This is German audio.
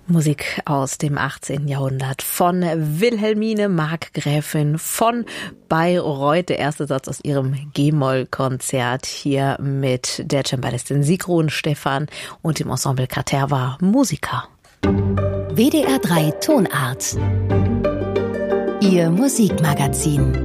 Musik aus dem 18. Jahrhundert von Wilhelmine Markgräfin von Bayreuth. Der erste Satz aus ihrem G-Moll-Konzert hier mit der Cembalistin Sigrun Stephan und dem Ensemble Caterva Musica. WDR 3 Tonart. Ihr Musikmagazin.